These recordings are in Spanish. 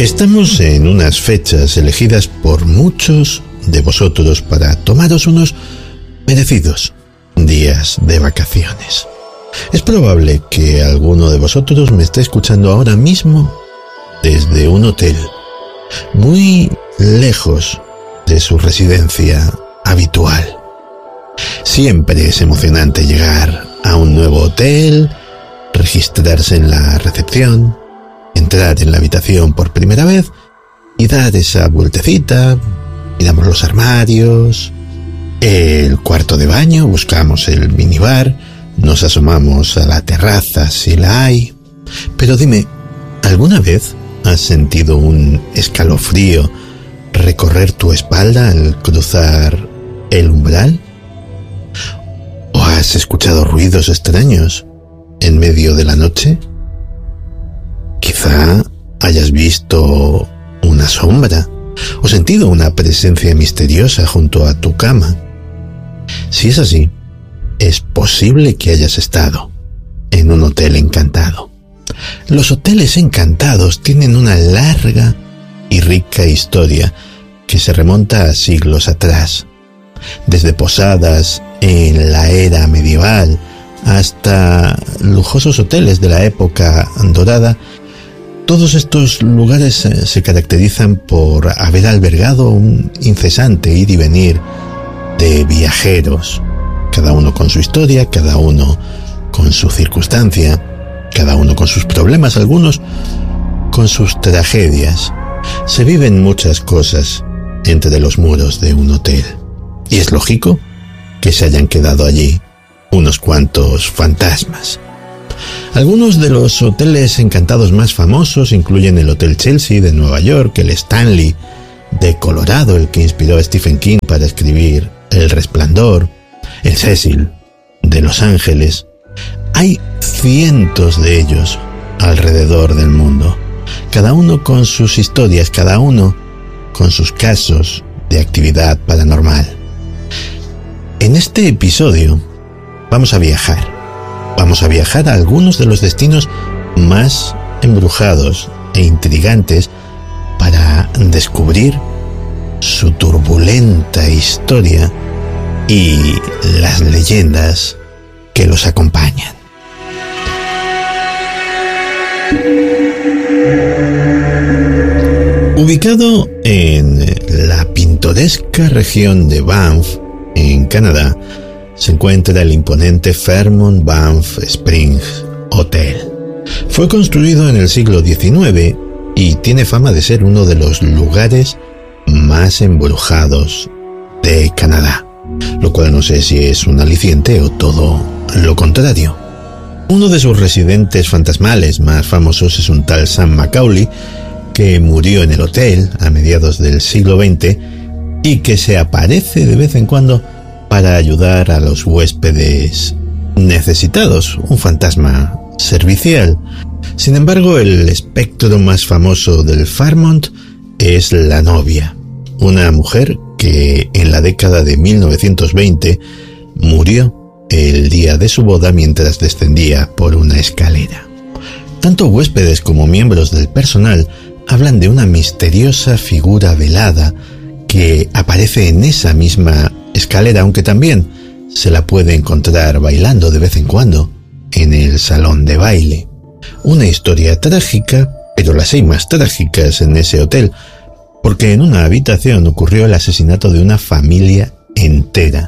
Estamos en unas fechas elegidas por muchos de vosotros para tomaros unos merecidos días de vacaciones. Es probable que alguno de vosotros me esté escuchando ahora mismo desde un hotel, muy lejos de su residencia habitual. Siempre es emocionante llegar a un nuevo hotel, registrarse en la recepción, entrar en la habitación por primera vez y dar esa vueltecita. Miramos los armarios, el cuarto de baño, buscamos el minibar, nos asomamos a la terraza si la hay. Pero dime, ¿alguna vez has sentido un escalofrío recorrer tu espalda al cruzar el umbral? ¿O has escuchado ruidos extraños en medio de la noche? Quizá hayas visto una sombra o sentido una presencia misteriosa junto a tu cama. Si es así, es posible que hayas estado en un hotel encantado. Los hoteles encantados tienen una larga y rica historia que se remonta a siglos atrás. Desde posadas en la era medieval hasta lujosos hoteles de la época dorada, todos estos lugares se caracterizan por haber albergado un incesante ir y venir de viajeros, cada uno con su historia, cada uno con su circunstancia, cada uno con sus problemas, algunos con sus tragedias. Se viven muchas cosas entre los muros de un hotel, y es lógico que se hayan quedado allí unos cuantos fantasmas. Algunos de los hoteles encantados más famosos incluyen el Hotel Chelsea de Nueva York, el Stanley de Colorado, el que inspiró a Stephen King para escribir El Resplandor, el Cecil de Los Ángeles. Hay cientos de ellos alrededor del mundo, cada uno con sus historias, cada uno con sus casos de actividad paranormal. En este episodio vamos a viajar a algunos de los destinos más embrujados e intrigantes para descubrir su turbulenta historia y las leyendas que los acompañan. Ubicado en la pintoresca región de Banff, en Canadá, se encuentra el imponente Fairmont Banff Springs Hotel. Fue construido en el siglo XIX y tiene fama de ser uno de los lugares más embrujados de Canadá, lo cual no sé si es un aliciente o todo lo contrario. Uno de sus residentes fantasmales más famosos es un tal Sam Macaulay, que murió en el hotel a mediados del siglo XX y que se aparece de vez en cuando para ayudar a los huéspedes necesitados, un fantasma servicial. Sin embargo, el espectro más famoso del Fairmont es la novia, una mujer que en la década de 1920 murió el día de su boda mientras descendía por una escalera. Tanto huéspedes como miembros del personal hablan de una misteriosa figura velada que aparece en esa misma escalera, aunque también se la puede encontrar bailando de vez en cuando en el salón de baile. Una historia trágica, pero las hay más trágicas en ese hotel, porque en una habitación ocurrió el asesinato de una familia entera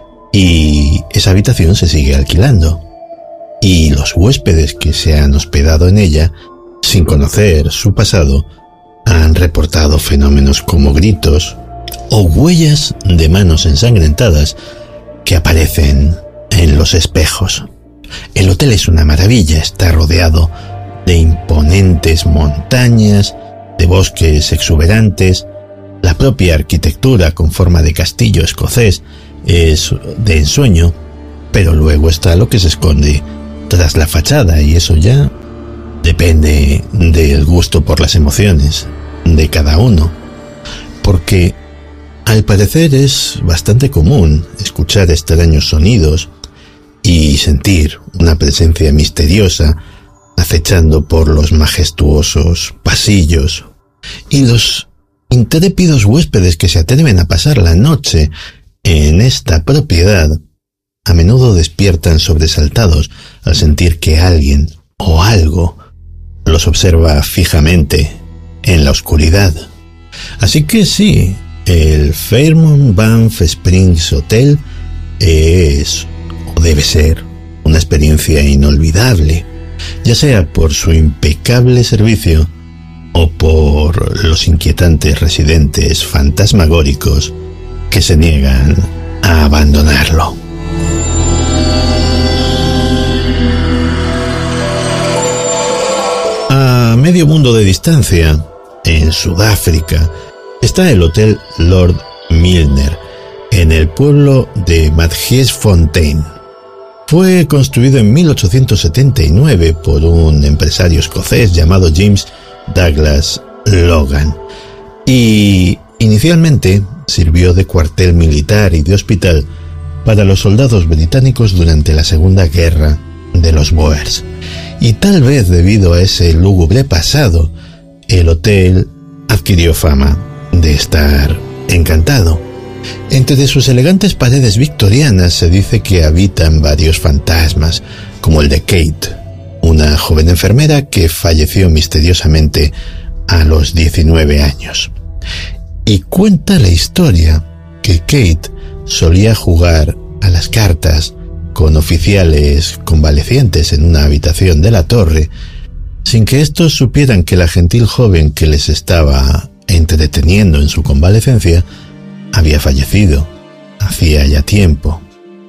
y esa habitación se sigue alquilando. Y los huéspedes que se han hospedado en ella, sin conocer su pasado, han reportado fenómenos como gritos o huellas de manos ensangrentadas que aparecen en los espejos. El hotel es una maravilla, está rodeado de imponentes montañas, de bosques exuberantes. La propia arquitectura con forma de castillo escocés es de ensueño, pero luego está lo que se esconde tras la fachada, y eso ya depende del gusto por las emociones de cada uno, porque al parecer es bastante común escuchar extraños sonidos y sentir una presencia misteriosa acechando por los majestuosos pasillos. Y los intrépidos huéspedes que se atreven a pasar la noche en esta propiedad a menudo despiertan sobresaltados al sentir que alguien o algo los observa fijamente en la oscuridad. Así que sí, el Fairmont Banff Springs Hotel es, o debe ser, una experiencia inolvidable, ya sea por su impecable servicio o por los inquietantes residentes fantasmagóricos que se niegan a abandonarlo. A medio mundo de distancia, en Sudáfrica, está el Hotel Lord Milner, en el pueblo de Matjiesfontein. Fue construido en 1879 por un empresario escocés llamado James Douglas Logan y inicialmente sirvió de cuartel militar y de hospital para los soldados británicos durante la Segunda Guerra de los Boers. Y tal vez debido a ese lúgubre pasado, el hotel adquirió fama de estar encantado. Entre sus elegantes paredes victorianas se dice que habitan varios fantasmas, como el de Kate, una joven enfermera que falleció misteriosamente a los 19 años. Y cuenta la historia que Kate solía jugar a las cartas con oficiales convalecientes en una habitación de la torre, sin que estos supieran que la gentil joven que les estaba entreteniendo en su convalecencia había fallecido hacía ya tiempo.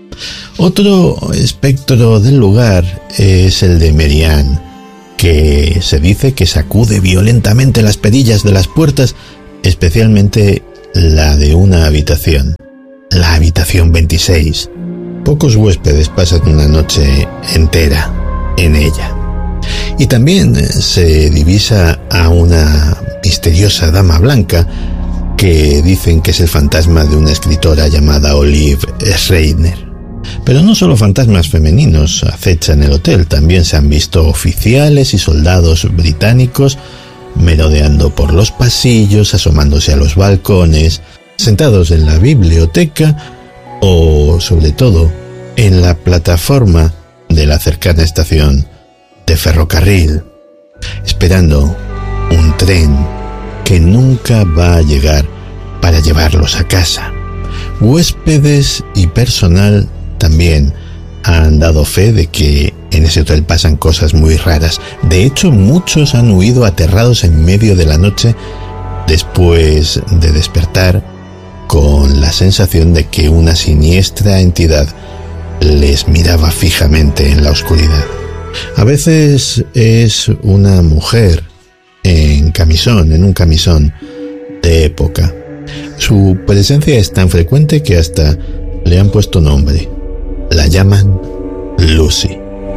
Otro espectro del lugar es el de Mary Ann, que se dice que sacude violentamente las perillas de las puertas, especialmente la de una habitación, la habitación 26. Pocos huéspedes pasan una noche entera en ella. Y también se divisa a una misteriosa dama blanca que dicen que es el fantasma de una escritora llamada Olive Schreiner. Pero no solo fantasmas femeninos acechan el hotel, también se han visto oficiales y soldados británicos merodeando por los pasillos, asomándose a los balcones, sentados en la biblioteca o, sobre todo, en la plataforma de la cercana estación de ferrocarril, esperando un tren que nunca va a llegar para llevarlos a casa. Huéspedes y personal también han dado fe de que en ese hotel pasan cosas muy raras. De hecho, muchos han huido aterrados en medio de la noche después de despertar con la sensación de que una siniestra entidad les miraba fijamente en la oscuridad. A veces es una mujer en un camisón de época. Su presencia es tan frecuente que hasta le han puesto nombre. La llaman Lucy.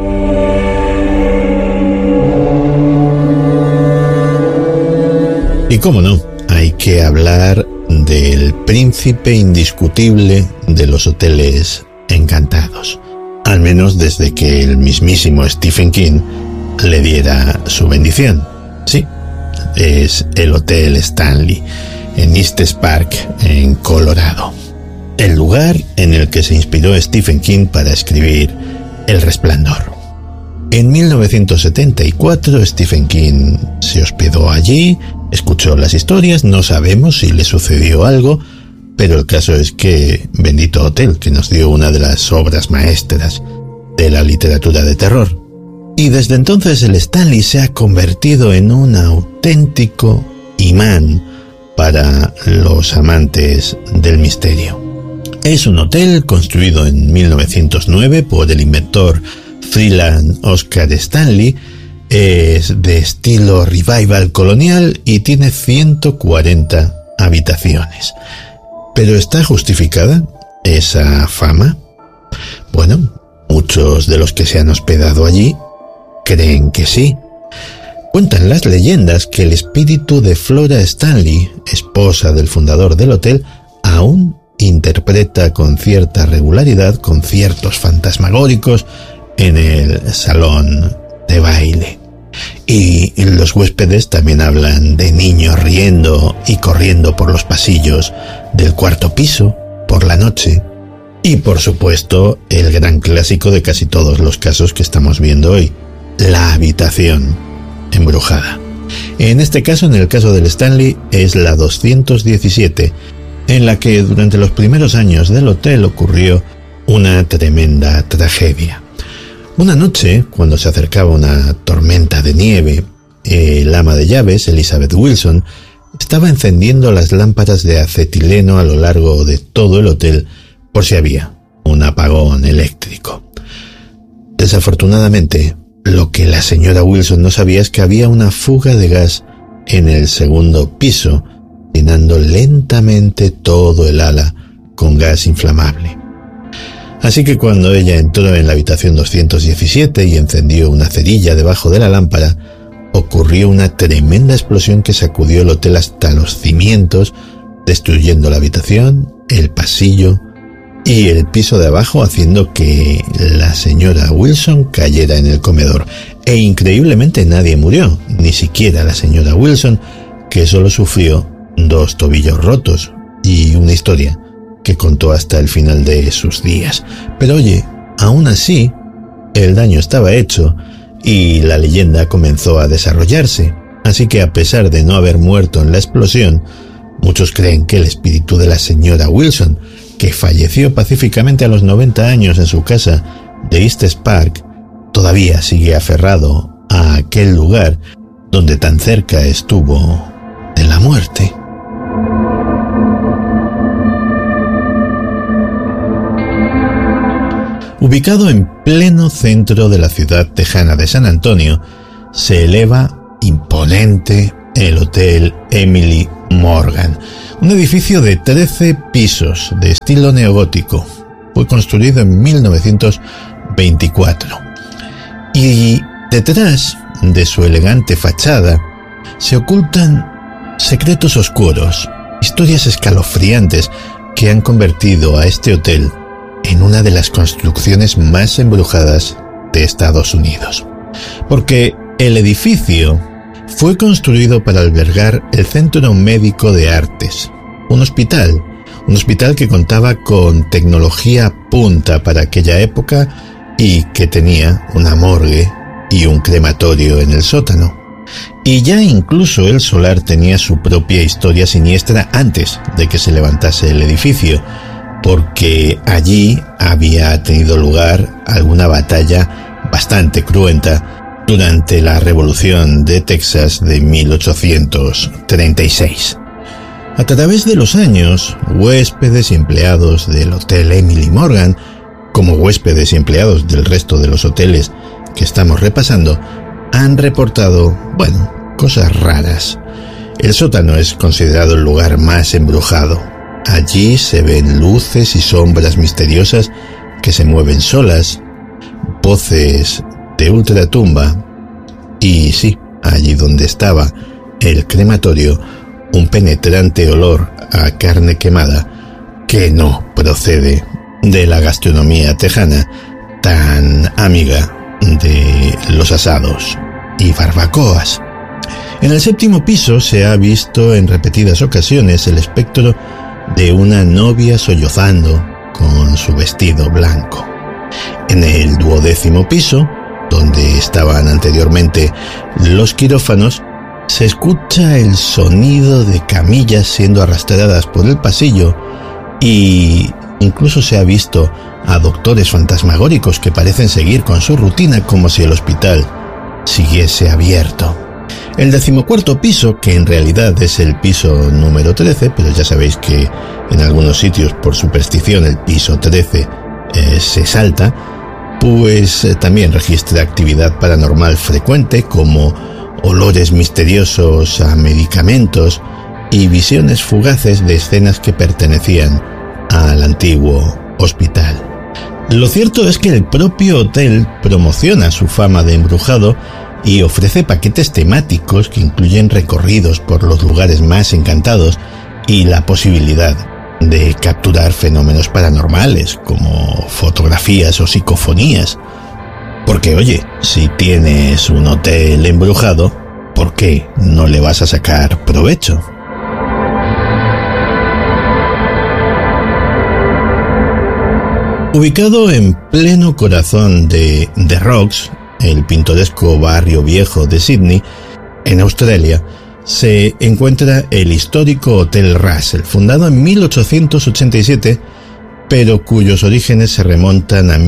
Y cómo no, hay que hablar del príncipe indiscutible de los hoteles encantados, al menos desde que el mismísimo Stephen King le diera su bendición. Sí, es el Hotel Stanley, en Estes Park, en Colorado, el lugar en el que se inspiró Stephen King para escribir El Resplandor. En 1974 Stephen King se hospedó allí, escuchó las historias, no sabemos si le sucedió algo, pero el caso es que bendito hotel, que nos dio una de las obras maestras de la literatura de terror. Y desde entonces el Stanley se ha convertido en un auténtico imán para los amantes del misterio. Es un hotel construido en 1909 por el inventor Freeland Oscar Stanley. Es de estilo revival colonial y tiene 140 habitaciones. ¿Pero está justificada esa fama? Bueno, muchos de los que se han hospedado allí creen que sí. Cuentan las leyendas que el espíritu de Flora Stanley, esposa del fundador del hotel, aún interpreta con cierta regularidad conciertos fantasmagóricos en el salón de baile. Y los huéspedes también hablan de niños riendo y corriendo por los pasillos del cuarto piso por la noche. Y por supuesto, el gran clásico de casi todos los casos que estamos viendo hoy, la habitación embrujada. En este caso, en el caso del Stanley, es la 217, en la que durante los primeros años del hotel ocurrió una tremenda tragedia. Una noche, cuando se acercaba una tormenta de nieve, el ama de llaves, Elizabeth Wilson, estaba encendiendo las lámparas de acetileno a lo largo de todo el hotel por si había un apagón eléctrico. Desafortunadamente, lo que la señora Wilson no sabía es que había una fuga de gas en el segundo piso, llenando lentamente todo el ala con gas inflamable. Así que cuando ella entró en la habitación 217 y encendió una cerilla debajo de la lámpara, ocurrió una tremenda explosión que sacudió el hotel hasta los cimientos, destruyendo la habitación, el pasillo y el piso de abajo, haciendo que la señora Wilson cayera en el comedor. E increíblemente nadie murió, ni siquiera la señora Wilson, que solo sufrió 2 tobillos rotos y una historia que contó hasta el final de sus días. Pero oye, aún así, el daño estaba hecho y la leyenda comenzó a desarrollarse. Así que a pesar de no haber muerto en la explosión, muchos creen que el espíritu de la señora Wilson, que falleció pacíficamente a los 90 años en su casa de East Park, todavía sigue aferrado a aquel lugar donde tan cerca estuvo de la muerte. Ubicado en pleno centro de la ciudad tejana de San Antonio, se eleva imponente el Hotel Emily Morgan, un edificio de 13 pisos de estilo neogótico. Fue construido en 1924. Y detrás de su elegante fachada se ocultan secretos oscuros, historias escalofriantes que han convertido a este hotel en una de las construcciones más embrujadas de Estados Unidos. Porque el edificio fue construido para albergar el Centro Médico de Artes, un hospital que contaba con tecnología punta para aquella época y que tenía una morgue y un crematorio en el sótano. Y ya incluso el solar tenía su propia historia siniestra antes de que se levantase el edificio, porque allí había tenido lugar alguna batalla bastante cruenta durante la Revolución de Texas de 1836. A través de los años, huéspedes y empleados del Hotel Emily Morgan, como huéspedes y empleados del resto de los hoteles que estamos repasando, han reportado, cosas raras. El sótano es considerado el lugar más embrujado. Allí se ven luces y sombras misteriosas que se mueven solas, voces de ultratumba y sí, allí donde estaba el crematorio, un penetrante olor a carne quemada que no procede de la gastronomía tejana tan amiga de los asados y barbacoas. En el 7º piso se ha visto en repetidas ocasiones el espectro de una novia sollozando con su vestido blanco. En el 12º piso, donde estaban anteriormente los quirófanos, se escucha el sonido de camillas siendo arrastradas por el pasillo y incluso se ha visto a doctores fantasmagóricos que parecen seguir con su rutina como si el hospital siguiese abierto. El 14º piso, que en realidad es el piso número 13, pero ya sabéis que en algunos sitios por superstición el piso 13 se salta, pues también registra actividad paranormal frecuente como olores misteriosos a medicamentos y visiones fugaces de escenas que pertenecían al antiguo hospital. Lo cierto es que el propio hotel promociona su fama de embrujado y ofrece paquetes temáticos que incluyen recorridos por los lugares más encantados y la posibilidad de capturar fenómenos paranormales como fotografías o psicofonías. Porque oye, si tienes un hotel embrujado, ¿por qué no le vas a sacar provecho? Ubicado en pleno corazón de The Rocks, el pintoresco barrio viejo de Sydney, en Australia, se encuentra el histórico Hotel Russell, fundado en 1887, pero cuyos orígenes se remontan a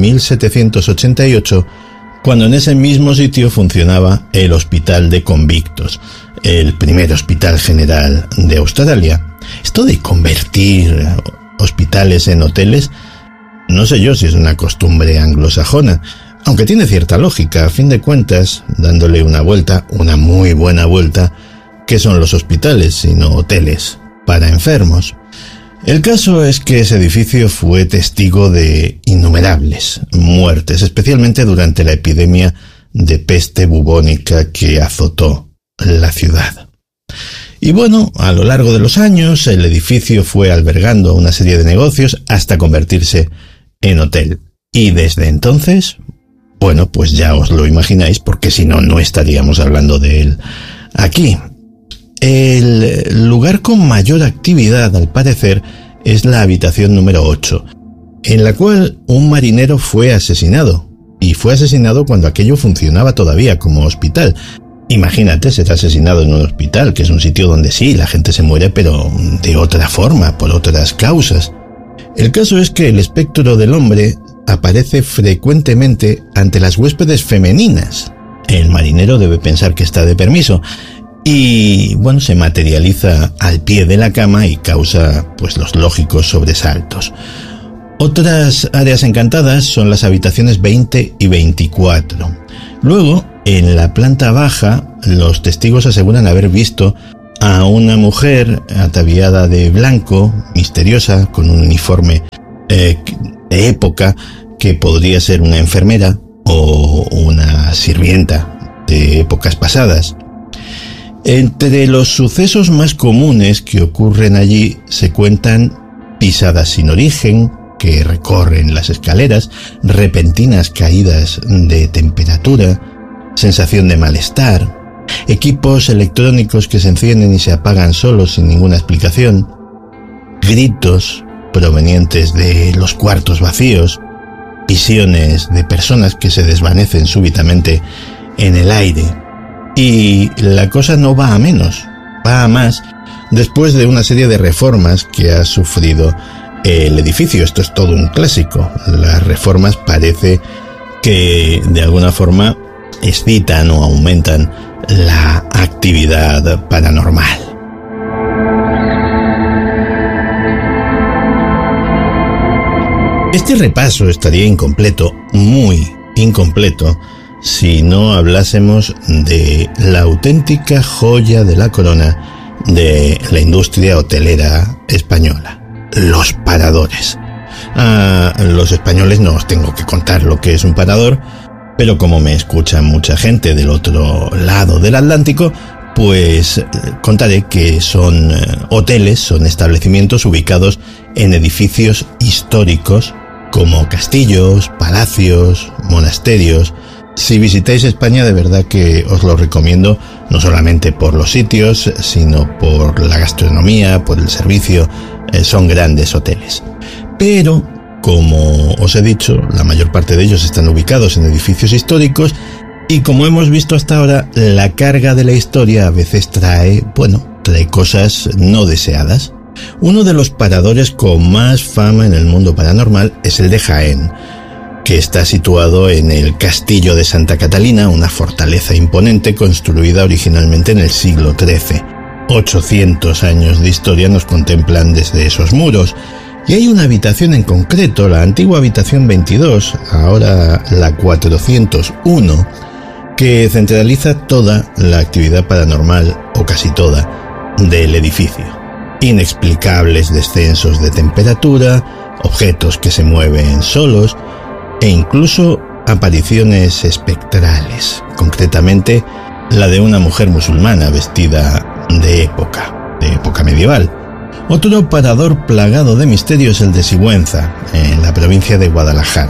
1788, cuando en ese mismo sitio funcionaba el Hospital de Convictos, el primer hospital general de Australia. Esto de convertir hospitales en hoteles, no sé yo si es una costumbre anglosajona, aunque tiene cierta lógica. A fin de cuentas, dándole una vuelta, una muy buena vuelta, ¿qué son los hospitales sino hoteles para enfermos? El caso es que ese edificio fue testigo de innumerables muertes, especialmente durante la epidemia de peste bubónica que azotó la ciudad. Y bueno, a lo largo de los años, el edificio fue albergando una serie de negocios hasta convertirse en hotel. Y desde entonces, bueno, pues ya os lo imagináis, porque si no, no estaríamos hablando de él aquí. El lugar con mayor actividad, al parecer, es la habitación número 8, en la cual un marinero fue asesinado. Y fue asesinado cuando aquello funcionaba todavía como hospital. Imagínate ser asesinado en un hospital, que es un sitio donde sí, la gente se muere, pero de otra forma, por otras causas. El caso es que el espectro del hombre aparece frecuentemente ante las huéspedes femeninas. El marinero debe pensar que está de permiso y, bueno, se materializa al pie de la cama y causa, pues, los lógicos sobresaltos. Otras áreas encantadas son las habitaciones 20 y 24. Luego, en la planta baja, los testigos aseguran haber visto a una mujer ataviada de blanco, misteriosa, con un uniforme de época, que podría ser una enfermera o una sirvienta de épocas pasadas. Entre los sucesos más comunes que ocurren allí se cuentan pisadas sin origen que recorren las escaleras, repentinas caídas de temperatura, sensación de malestar, equipos electrónicos que se encienden y se apagan solos sin ninguna explicación, gritos provenientes de los cuartos vacíos, visiones de personas que se desvanecen súbitamente en el aire. Y la cosa no va a menos, va a más después de una serie de reformas que ha sufrido el edificio. Esto es todo un clásico. Las reformas parece que de alguna forma excitan o aumentan la actividad paranormal. Este repaso estaría incompleto, muy incompleto, si no hablásemos de la auténtica joya de la corona de la industria hotelera española: los paradores. A los españoles no os tengo que contar lo que es un parador, pero como me escucha mucha gente del otro lado del Atlántico, pues contaré que son hoteles, son establecimientos ubicados en edificios históricos como castillos, palacios, monasterios. Si visitáis España, de verdad que os lo recomiendo, no solamente por los sitios, sino por la gastronomía, por el servicio. Son grandes hoteles. Pero, como os he dicho, la mayor parte de ellos están ubicados en edificios históricos y, como hemos visto hasta ahora, la carga de la historia a veces trae cosas no deseadas. Uno de los paradores con más fama en el mundo paranormal es el de Jaén, que está situado en el Castillo de Santa Catalina, una fortaleza imponente construida originalmente en el siglo XIII. 800 años de historia nos contemplan desde esos muros. Y hay una habitación en concreto, la antigua habitación 22, ahora la 401, que centraliza toda la actividad paranormal, o casi toda, del edificio. Inexplicables descensos de temperatura, objetos que se mueven solos, e incluso apariciones espectrales, concretamente la de una mujer musulmana vestida de época medieval. Otro parador plagado de misterio es el de Sigüenza, en la provincia de Guadalajara.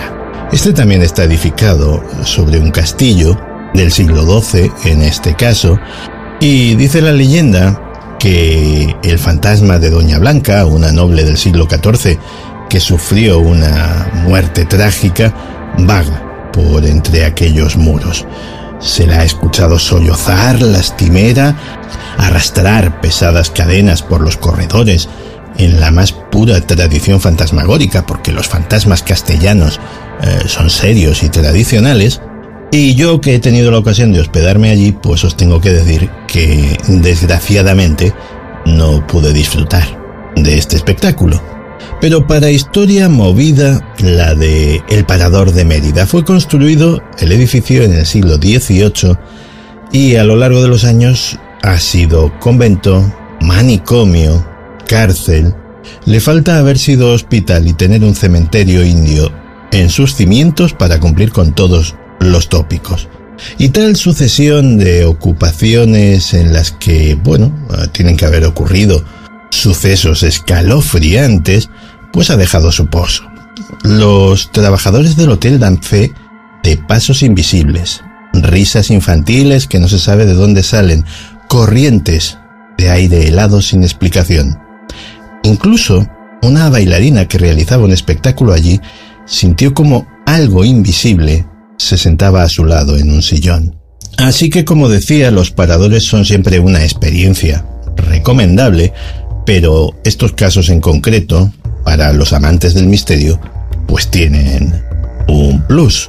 Este también está edificado sobre un castillo del siglo XII, en este caso, y dice la leyenda que el fantasma de Doña Blanca, una noble del siglo XIV que sufrió una muerte trágica, vaga por entre aquellos muros. Se la ha escuchado sollozar lastimera, arrastrar pesadas cadenas por los corredores en la más pura tradición fantasmagórica, porque los fantasmas castellanos son serios y tradicionales. Y yo, que he tenido la ocasión de hospedarme allí, pues os tengo que decir que desgraciadamente no pude disfrutar de este espectáculo. Pero para historia movida, la de El Parador de Mérida. Fue construido el edificio en el siglo XVIII y a lo largo de los años ha sido convento, manicomio, cárcel. Le falta haber sido hospital y tener un cementerio indio en sus cimientos para cumplir con todos los tópicos. Y tal sucesión de ocupaciones en las que, tienen que haber ocurrido sucesos escalofriantes, pues ha dejado su pozo. Los trabajadores del hotel dan fe de pasos invisibles, risas infantiles que no se sabe de dónde salen, corrientes de aire helado sin explicación. Incluso una bailarina que realizaba un espectáculo allí sintió como algo invisible se sentaba a su lado en un sillón. Así que, como decía, los paradores son siempre una experiencia recomendable, pero estos casos en concreto, para los amantes del misterio, pues tienen un plus.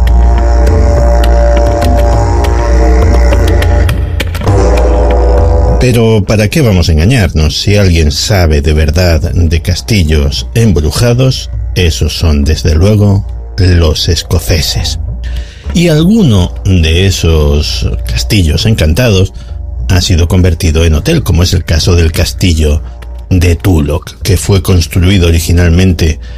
Pero ¿para qué vamos a engañarnos? Si alguien sabe de verdad de castillos embrujados, esos son desde luego los escoceses. Y alguno de esos castillos encantados ha sido convertido en hotel, como es el caso del castillo de Tulloch, que fue construido originalmente